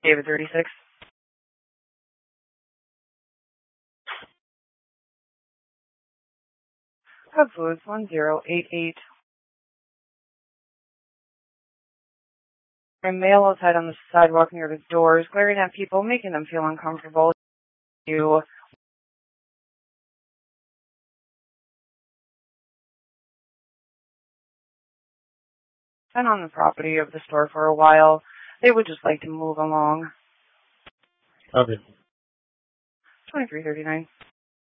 David 36. Hub Foods 1088. A male outside on the sidewalk near the doors, glaring at people, making them feel uncomfortable. You been on the property of the store for a while. They would just like to move along. Okay. 2339.